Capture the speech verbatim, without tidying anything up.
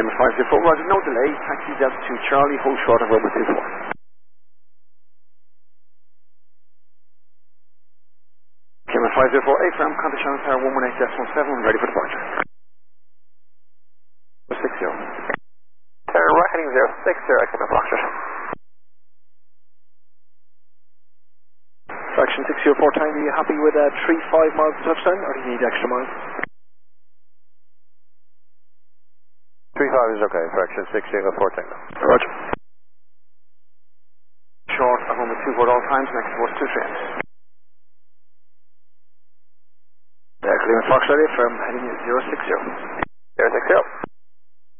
Cayman five zero four, Roger, no delay, taxi Delta to Charlie, hold short of Roma two four. Cayman five zero four, A-Fram, contact channel tower one one eight decimal seven, ready for departure. six zero. Tower right heading zero six zero, Cayman Foxtrot. Fraction six zero four Tango, are you happy with uh, three five miles to touchdown, or do you need extra miles? three five is okay, fraction six zero four Tango. Roger. Short of Roma two four at all times, next to us two three. Uh, Cayman Foxtrot from heading zero six zero.